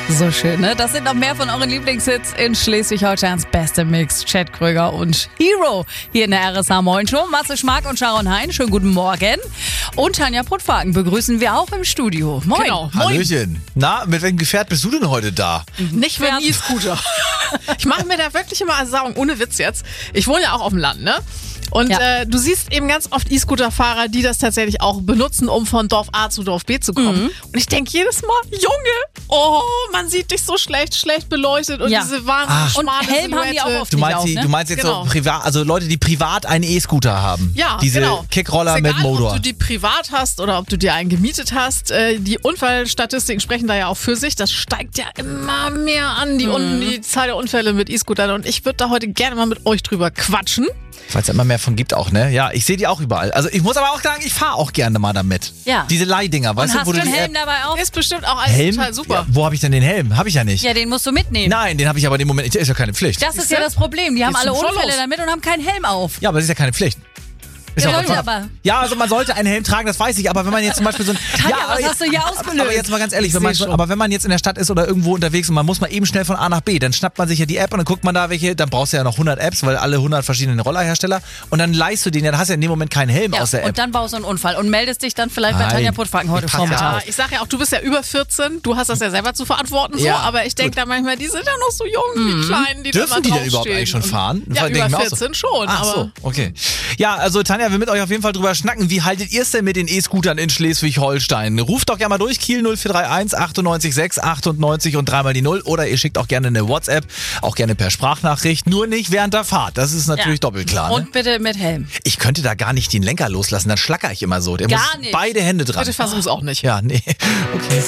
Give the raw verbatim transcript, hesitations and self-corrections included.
So schön, ne? Das sind noch mehr von euren Lieblingshits in Schleswig-Holsteins beste Mix. Chad Kröger und Hero hier in der R S H Moin Show. Matze Schmark und Sharon Hein, schönen guten Morgen. Und Tanja Puttwagen begrüßen wir auch im Studio. Moin. Genau. Hallöchen. Na, mit welchem Gefährt bist du denn heute da? Nicht für einen E-Scooter. Ich mache mir da wirklich immer Erfahrung, ohne Witz jetzt. Ich wohne ja auch auf dem Land, ne? Und Ja. äh, du siehst eben ganz oft E-Scooter-Fahrer, die das tatsächlich auch benutzen, um von Dorf A zu Dorf B zu kommen. Mhm. Und ich denke jedes Mal, Junge, oh, man sieht dich so schlecht, schlecht beleuchtet und Ja. diese wahnsinnig Und schmale Helm haben die Silhouette. auch oft Du nicht meinst, auf, die, ne? du meinst jetzt Genau. so privat, also Leute, die privat einen E-Scooter haben. Ja, Diese genau. Kickroller Ist mit egal, Motor. ob du die privat hast oder ob du dir einen gemietet hast. Äh, die Unfallstatistiken sprechen da ja auch für sich. Das steigt ja immer mehr an, die, Un- die Zahl der Unfälle mit E-Scootern. Und ich würde da heute gerne mal mit euch drüber quatschen. Weil es immer mehr von gibt auch, ne? Ja, ich sehe die auch überall. Also ich muss aber auch sagen, ich fahre auch gerne mal damit. Ja. Diese Leihdinger, weißt Und du, hast wo du du einen die Helm App- dabei auf? Ist bestimmt auch alles Helm? total super. Ja, wo habe ich denn den Helm? Habe ich ja nicht. Ja, den musst du mitnehmen. Nein, den habe ich aber in dem Moment, ist ja keine Pflicht. Das ist ja das Problem. Die haben Geht's alle schon Unfälle los. damit und haben keinen Helm auf. Ja, aber das ist ja keine Pflicht. Ist Ja, auch sollte einfach- aber. Ja, also man sollte einen Helm tragen, das weiß ich, aber wenn man jetzt zum Beispiel so ein... Tanja, ja, was aber hast du hier aber- ausgelöst? Aber jetzt mal ganz ehrlich, Ich wenn man, seh schon. aber wenn man jetzt in der Stadt ist oder irgendwo unterwegs und man muss mal eben schnell von A nach B, dann schnappt man sich ja die App und dann guckt man da welche, dann brauchst du ja noch hundert Apps, weil alle hundert verschiedenen Rollerhersteller und dann leihst du den, ja, dann hast du ja in dem Moment keinen Helm Ja, aus der App. und dann baust du einen Unfall und meldest dich dann vielleicht bei Nein. Tanja Puttwagen heute Ich pass ja Vormittag. auf. Ja, ich sag ja auch, du bist ja über vierzehn, du hast das ja selber zu verantworten, so, Ja, aber ich denke da manchmal, die sind ja noch so jung, die Kleinen, die Dürfen da die mal denn überhaupt draufstehen. eigentlich schon Und- fahren? Ja, Denke über ich mir auch so. vierzehn schon, Ach aber so, okay. Ja, also Tanja, wir mit euch auf jeden Fall drüber schnacken. Wie haltet ihr es denn mit den E-Scootern in Schleswig-Holstein? Ruft doch gerne mal durch, Kiel null vier drei eins achtundneunzig sechs achtundneunzig und dreimal die Null oder ihr schickt auch gerne eine WhatsApp, auch gerne per Sprachnachricht, nur nicht während der Fahrt. Das ist natürlich Ja. doppelt klar. Ne? Und bitte mit Helm. Ich könnte da gar nicht den Lenker loslassen, dann schlacker ich immer so. Der Gar muss nicht. beide Hände dran. bitte versuch's auch nicht. Ja, nee. Okay.